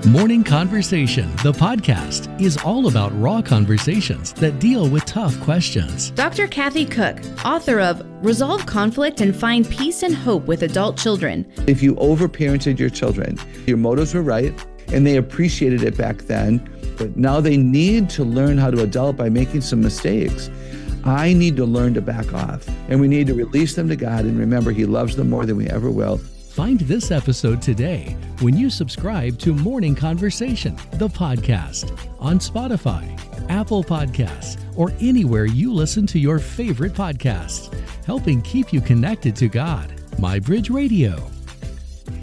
Morning Conversation, the podcast, is all about raw conversations that deal with tough questions. Dr. Kathy Cook, author of Resolve Conflict and Find Peace and Hope with Adult Children. If you overparented your children, your motives were right, and they appreciated it back then, but now they need to learn how to adult by making some mistakes. I need to learn to back off, and we need to release them to God and remember He loves them more than we ever will. Find this episode today when you subscribe to Morning Conversation, the podcast, on Spotify, Apple Podcasts, or anywhere you listen to your favorite podcasts, helping keep you connected to God. MyBridge Radio.